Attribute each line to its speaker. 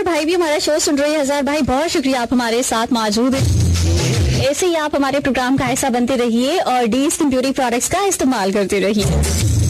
Speaker 1: हजार भाई भी हमारा शो सुन रहे हैं। हजार भाई बहुत शुक्रिया, आप हमारे साथ मौजूद हैं। ऐसे ही आप हमारे प्रोग्राम का हिस्सा बनते रहिए और डी स्किन ब्यूटी प्रोडक्ट्स का इस्तेमाल करते रहिए।